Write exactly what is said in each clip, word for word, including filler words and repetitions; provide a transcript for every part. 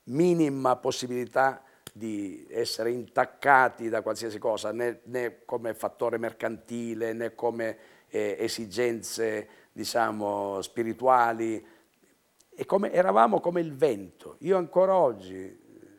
minima possibilità di essere intaccati da qualsiasi cosa, né, né come fattore mercantile, né come eh, esigenze, diciamo, spirituali. E come, eravamo come il vento. Io ancora oggi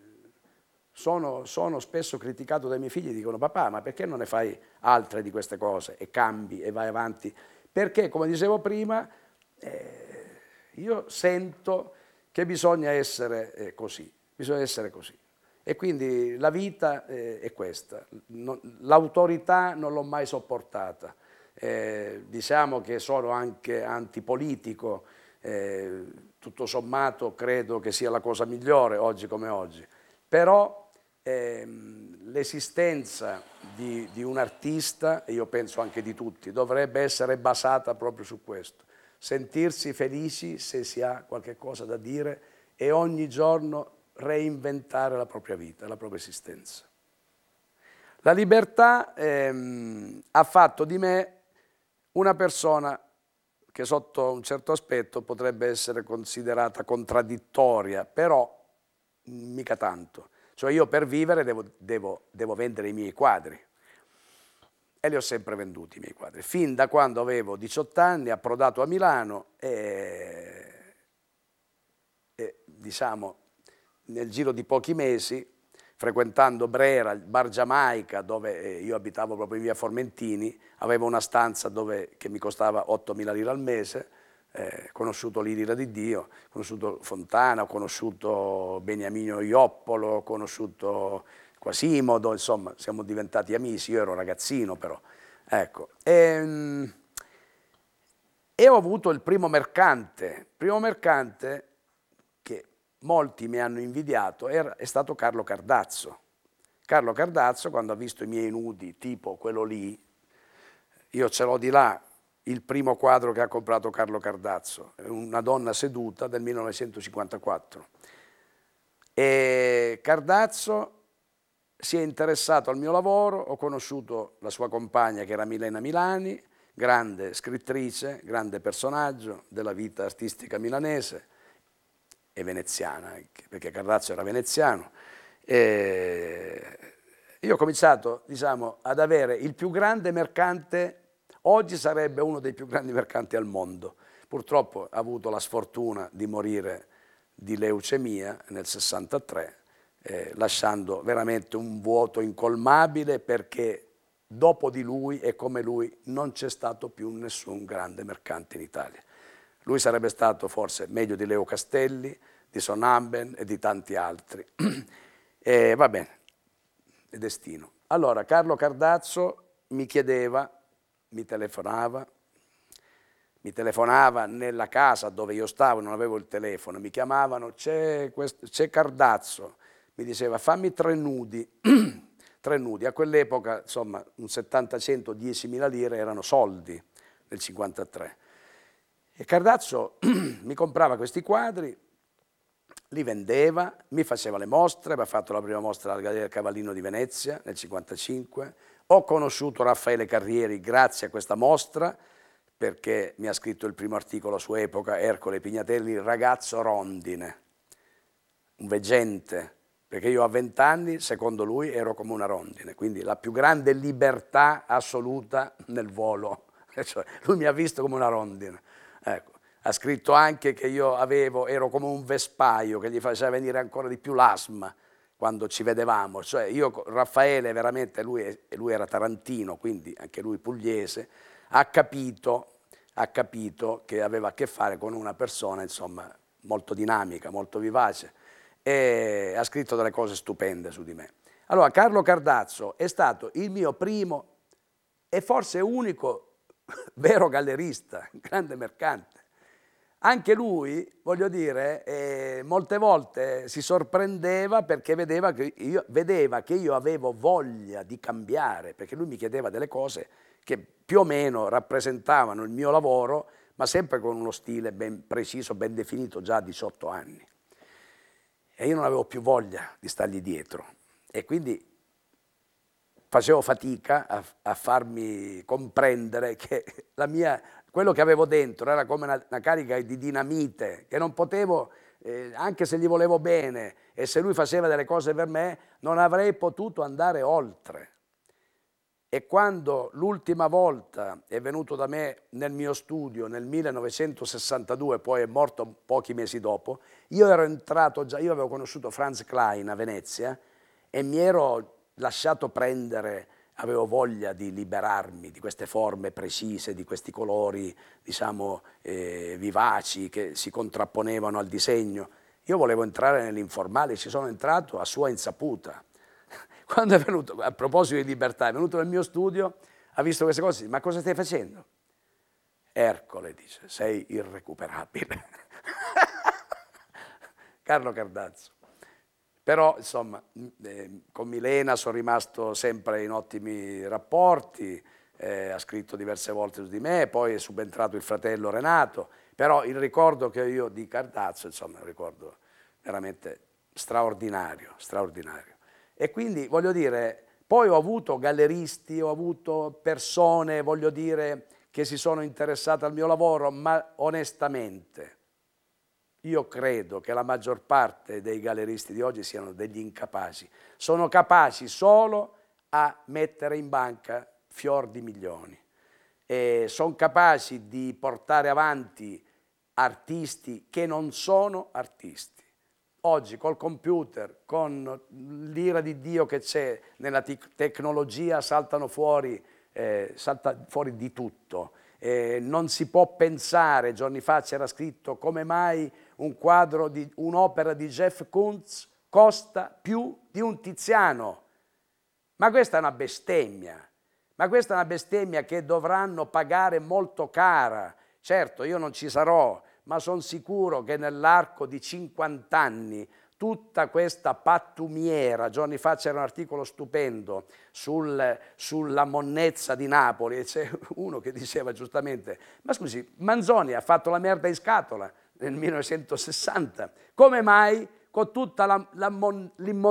sono, sono spesso criticato dai miei figli, dicono: papà, ma perché non ne fai altre di queste cose e cambi e vai avanti? Perché, come dicevo prima, eh, io sento che bisogna essere eh, così, bisogna essere così. E quindi la vita eh, è questa. L'autorità non l'ho mai sopportata. Eh, diciamo che sono anche antipolitico, eh, tutto sommato credo che sia la cosa migliore oggi come oggi. Però ehm, l'esistenza di, di un artista, e io penso anche di tutti, dovrebbe essere basata proprio su questo. Sentirsi felici se si ha qualche cosa da dire e ogni giorno reinventare la propria vita, la propria esistenza. La libertà ehm, ha fatto di me una persona che sotto un certo aspetto potrebbe essere considerata contraddittoria, però mica tanto. Cioè io per vivere devo, devo, devo vendere i miei quadri e li ho sempre venduti i miei quadri. Fin da quando avevo diciotto anni, approdato a Milano e, e diciamo nel giro di pochi mesi, frequentando Brera, il Bar Giamaica, dove io abitavo proprio in via Formentini, avevo una stanza dove, che mi costava ottomila lire al mese, eh, conosciuto l'Irira di Dio, ho conosciuto Fontana, ho conosciuto Beniamino Ioppolo, ho conosciuto Quasimodo, insomma siamo diventati amici, io ero ragazzino però. Ecco. E, e ho avuto il primo mercante, primo mercante che molti mi hanno invidiato, era, è stato Carlo Cardazzo. Carlo Cardazzo, quando ha visto i miei nudi, tipo quello lì, io ce l'ho di là, il primo quadro che ha comprato Carlo Cardazzo, una donna seduta del millenovecentocinquantaquattro. E Cardazzo si è interessato al mio lavoro, ho conosciuto la sua compagna che era Milena Milani, grande scrittrice, grande personaggio della vita artistica milanese e veneziana anche, perché Cardazzo era veneziano. E io ho cominciato, diciamo, ad avere il più grande mercante. Oggi sarebbe uno dei più grandi mercanti al mondo. Purtroppo ha avuto la sfortuna di morire di leucemia nel sessantatré, eh, lasciando veramente un vuoto incolmabile, perché dopo di lui e come lui non c'è stato più nessun grande mercante in Italia. Lui sarebbe stato forse meglio di Leo Castelli, di Sonamben e di tanti altri. E va bene, è destino. Allora, Carlo Cardazzo mi chiedeva, mi telefonava, mi telefonava nella casa dove io stavo, non avevo il telefono, mi chiamavano, c'è Cardazzo, mi diceva fammi tre nudi, tre nudi, a quell'epoca insomma un settanta cento, diecimila lire erano soldi nel cinquantatré. E Cardazzo mi comprava questi quadri, li vendeva, mi faceva le mostre, aveva fatto la prima mostra alla Galleria del Cavallino di Venezia nel cinquantacinque. Ho conosciuto Raffaele Carrieri grazie a questa mostra, perché mi ha scritto il primo articolo su Epoca, Ercole Pignatelli, ragazzo rondine, un veggente, perché io a vent'anni, secondo lui, ero come una rondine, quindi la più grande libertà assoluta nel volo. Cioè, lui mi ha visto come una rondine. Ecco. Ha scritto anche che io avevo, ero come un vespaio che gli faceva venire ancora di più l'asma quando ci vedevamo. Cioè io, Raffaele, veramente, lui, lui era tarantino, quindi anche lui pugliese, ha capito, ha capito che aveva a che fare con una persona, insomma, molto dinamica, molto vivace, e ha scritto delle cose stupende su di me. Allora, Carlo Cardazzo è stato il mio primo e forse unico vero gallerista, grande mercante. Anche lui, voglio dire, eh, molte volte si sorprendeva perché vedeva che, io, vedeva che io avevo voglia di cambiare, perché lui mi chiedeva delle cose che più o meno rappresentavano il mio lavoro, ma sempre con uno stile ben preciso, ben definito già a diciotto anni. E io non avevo più voglia di stargli dietro e quindi facevo fatica a, a farmi comprendere che la mia... quello che avevo dentro era come una, una carica di dinamite che non potevo eh, anche se gli volevo bene e se lui faceva delle cose per me, non avrei potuto andare oltre. E quando l'ultima volta è venuto da me nel mio studio nel millenovecentosessantadue, poi è morto pochi mesi dopo, io ero entrato già, io avevo conosciuto Franz Klein a Venezia e mi ero lasciato prendere, avevo voglia di liberarmi di queste forme precise, di questi colori, diciamo, eh, vivaci che si contrapponevano al disegno. Io volevo entrare nell'informale, ci sono entrato a sua insaputa. Quando è venuto, a proposito di libertà, è venuto nel mio studio, ha visto queste cose, ma cosa stai facendo? Ercole, dice, sei irrecuperabile. Carlo Cardazzo. Però, insomma, eh, con Milena sono rimasto sempre in ottimi rapporti, eh, ha scritto diverse volte su di me, poi è subentrato il fratello Renato, però il ricordo che ho io di Cardazzo, insomma, è un ricordo veramente straordinario, straordinario. E quindi, voglio dire, poi ho avuto galleristi, ho avuto persone, voglio dire, che si sono interessate al mio lavoro, ma onestamente io credo che la maggior parte dei galleristi di oggi siano degli incapaci. Sono capaci solo a mettere in banca fior di milioni. E sono capaci di portare avanti artisti che non sono artisti. Oggi col computer, con l'ira di Dio che c'è nella tecnologia, saltano fuori, eh, salta fuori di tutto. Eh, non si può pensare, giorni fa c'era scritto come mai un quadro, di un'opera di Jeff Koons costa più di un Tiziano. Ma questa è una bestemmia, ma questa è una bestemmia che dovranno pagare molto cara. Certo, io non ci sarò, ma sono sicuro che nell'arco di cinquanta anni tutta questa pattumiera, giorni fa c'era un articolo stupendo sul, sulla monnezza di Napoli e c'è uno che diceva giustamente, ma scusi, Manzoni ha fatto la merda in scatola nel millenovecentosessanta, come mai con tutta la, la mon,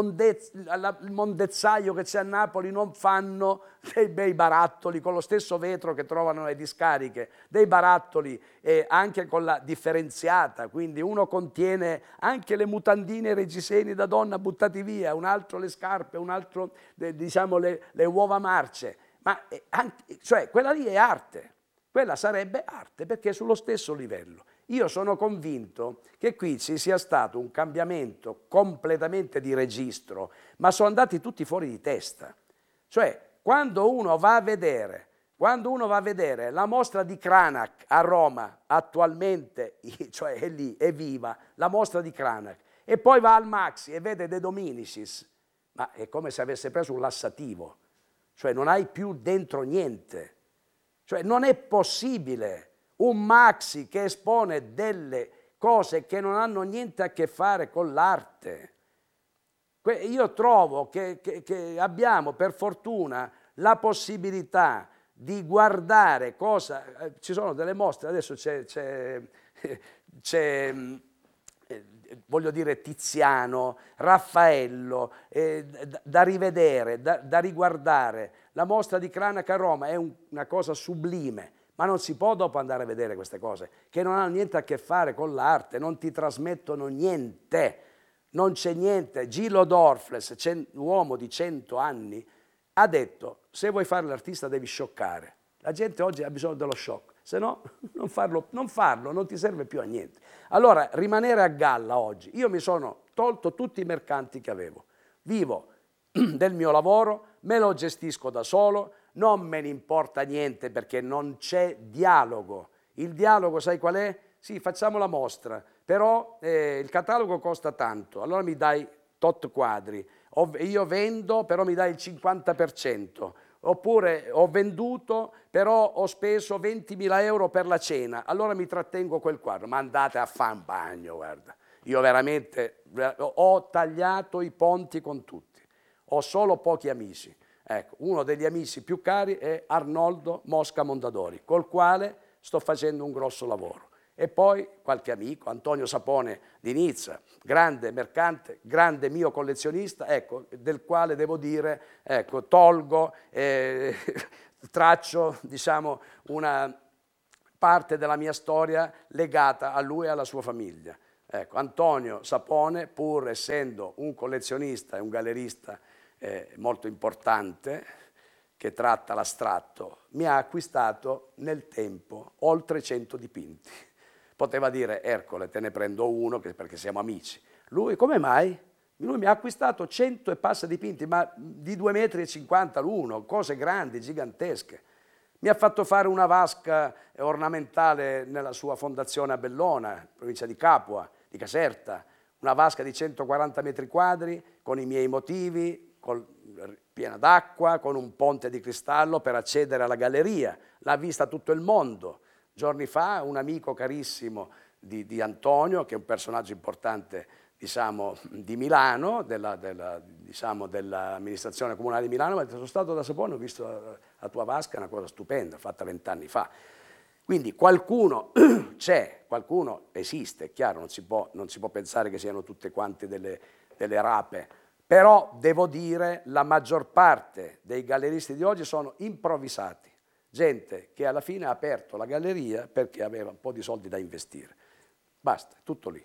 la, il mondezzaio che c'è a Napoli non fanno dei bei barattoli con lo stesso vetro che trovano le discariche, dei barattoli eh, anche con la differenziata, quindi uno contiene anche le mutandine e i reggiseni da donna buttati via, un altro le scarpe, un altro eh, diciamo le, le uova marce, ma eh, anche, cioè quella lì è arte, quella sarebbe arte perché è sullo stesso livello. Io sono convinto che qui ci sia stato un cambiamento completamente di registro, ma sono andati tutti fuori di testa. Cioè, quando uno va a vedere, quando uno va a vedere la mostra di Cranach a Roma, attualmente, cioè è lì, è viva, la mostra di Cranach, e poi va al Maxi e vede De Dominicis, ma è come se avesse preso un lassativo, cioè non hai più dentro niente. Cioè non è possibile un Maxi che espone delle cose che non hanno niente a che fare con l'arte. Io trovo che, che, che abbiamo per fortuna la possibilità di guardare cosa... Eh, ci sono delle mostre, adesso c'è, c'è, c'è eh, voglio dire Tiziano, Raffaello, eh, da, da rivedere, da, da riguardare. La mostra di Cranach a Roma è un, una cosa sublime. Ma non si può dopo andare a vedere queste cose, che non hanno niente a che fare con l'arte, non ti trasmettono niente, non c'è niente. Gillo Dorfles, un uomo di cento anni, ha detto, se vuoi fare l'artista devi scioccare. La gente oggi ha bisogno dello shock, se no non farlo, non farlo, non ti serve più a niente. Allora, rimanere a galla oggi, io mi sono tolto tutti i mercanti che avevo, vivo del mio lavoro, me lo gestisco da solo, non me ne importa niente perché non c'è dialogo. Il dialogo sai qual è? Sì, facciamo la mostra, però eh, il catalogo costa tanto, allora mi dai tot quadri, io vendo però mi dai il cinquanta per cento, oppure ho venduto però ho speso ventimila euro per la cena, allora mi trattengo quel quadro, ma andate a fare un bagno, guarda. Io veramente ho tagliato i ponti con tutti, ho solo pochi amici. Ecco, uno degli amici più cari è Arnoldo Mosca Mondadori, col quale sto facendo un grosso lavoro. E poi qualche amico, Antonio Sapone di Nizza, grande mercante, grande mio collezionista, ecco, del quale devo dire, ecco, tolgo, eh, traccio, diciamo, una parte della mia storia legata a lui e alla sua famiglia. Ecco, Antonio Sapone, pur essendo un collezionista e un gallerista eh, molto importante, che tratta l'astratto, mi ha acquistato nel tempo oltre cento dipinti. Poteva dire, Ercole, te ne prendo uno perché siamo amici. Lui, come mai? Lui mi ha acquistato cento e passa dipinti, ma di due metri e cinquanta l'uno, cose grandi, gigantesche. Mi ha fatto fare una vasca ornamentale nella sua fondazione a Bellona, provincia di Capua, di Caserta, una vasca di centoquaranta metri quadri con i miei motivi, col, piena d'acqua, con un ponte di cristallo per accedere alla galleria. L'ha vista tutto il mondo. Giorni fa un amico carissimo di, di Antonio, che è un personaggio importante, diciamo, di Milano, della, della, diciamo, dell'amministrazione comunale di Milano, mi ha detto, sono stato da Sapone, ho visto la, la tua vasca, è una cosa stupenda, fatta vent'anni fa. Quindi qualcuno c'è, qualcuno esiste, è chiaro, non si può, non si può pensare che siano tutte quante delle, delle rape, però devo dire la maggior parte dei galleristi di oggi sono improvvisati, gente che alla fine ha aperto la galleria perché aveva un po' di soldi da investire. Basta, tutto lì.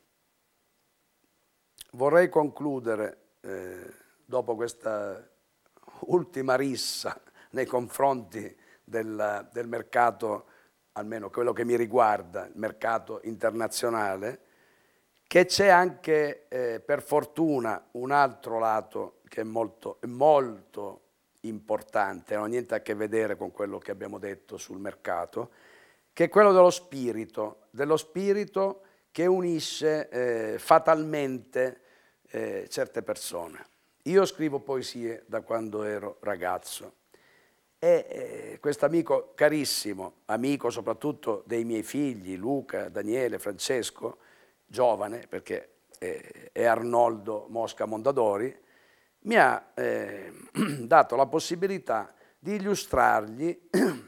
Vorrei concludere, eh, dopo questa ultima rissa nei confronti del, del mercato, almeno quello che mi riguarda, il mercato internazionale, che c'è anche, eh, per fortuna, un altro lato che è molto, molto importante, non ha niente a che vedere con quello che abbiamo detto sul mercato, che è quello dello spirito, dello spirito che unisce eh, fatalmente eh, certe persone. Io scrivo poesie da quando ero ragazzo e eh, questo amico carissimo, amico soprattutto dei miei figli, Luca, Daniele, Francesco, giovane perché eh, è Arnoldo Mosca Mondadori, mi ha eh, dato la possibilità di illustrargli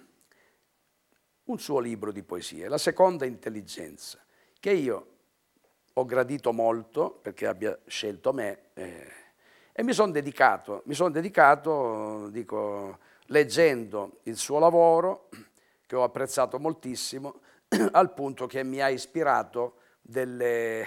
un suo libro di poesie, La seconda intelligenza, che io ho gradito molto perché abbia scelto me eh, e mi sono dedicato, mi sono dedicato, dico, leggendo il suo lavoro, che ho apprezzato moltissimo, al punto che mi ha ispirato delle,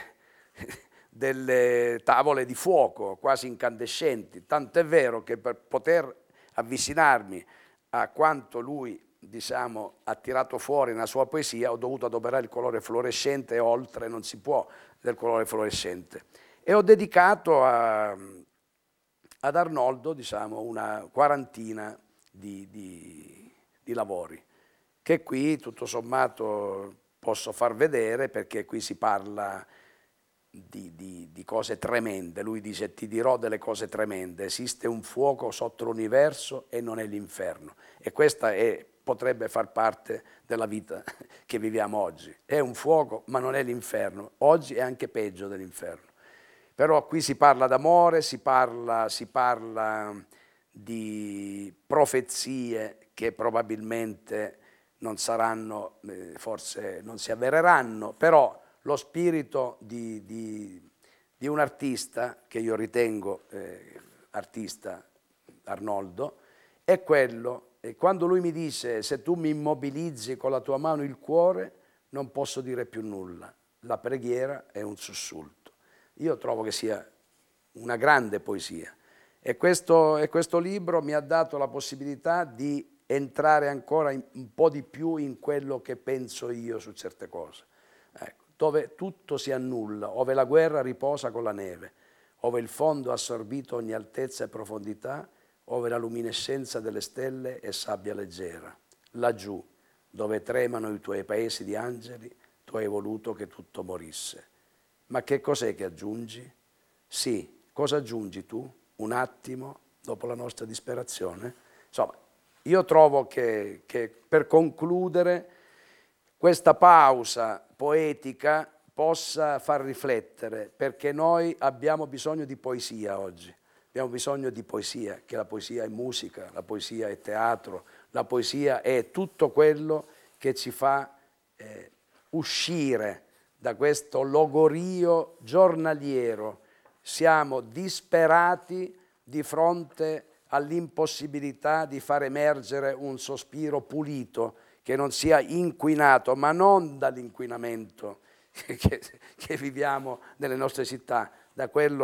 delle tavole di fuoco quasi incandescenti, tant'è vero che per poter avvicinarmi a quanto lui, diciamo, ha tirato fuori nella sua poesia, ho dovuto adoperare il colore fluorescente e oltre non si può del colore fluorescente. E ho dedicato a, ad Arnoldo, diciamo, una quarantina di, di, di lavori, che qui tutto sommato posso far vedere perché qui si parla di, di, di cose tremende. Lui dice, ti dirò delle cose tremende, esiste un fuoco sotto l'universo e non è l'inferno. E questa è, potrebbe far parte della vita che viviamo oggi. È un fuoco ma non è l'inferno, oggi è anche peggio dell'inferno. Però qui si parla d'amore, si parla, si parla di profezie che probabilmente non saranno, eh, forse non si avvereranno, però lo spirito di, di, di un artista, che io ritengo eh, artista Arnoldo, è quello, e quando lui mi dice se tu mi immobilizzi con la tua mano il cuore, non posso dire più nulla, la preghiera è un sussulto. Io trovo che sia una grande poesia e questo, e questo libro mi ha dato la possibilità di entrare ancora in, un po' di più in quello che penso io su certe cose. Ecco, dove tutto si annulla, ove la guerra riposa con la neve, ove il fondo ha assorbito ogni altezza e profondità, ove la luminescenza delle stelle è sabbia leggera. Laggiù, dove tremano i tuoi paesi di angeli, tu hai voluto che tutto morisse. Ma che cos'è che aggiungi? Sì, cosa aggiungi tu? Un attimo dopo la nostra disperazione? Insomma, io trovo che, che per concludere questa pausa poetica possa far riflettere, perché noi abbiamo bisogno di poesia oggi, abbiamo bisogno di poesia, che la poesia è musica, la poesia è teatro, la poesia è tutto quello che ci fa eh, uscire da questo logorio giornaliero. Siamo disperati di fronte all'impossibilità di far emergere un sospiro pulito che non sia inquinato, ma non dall'inquinamento che, che viviamo nelle nostre città, da quello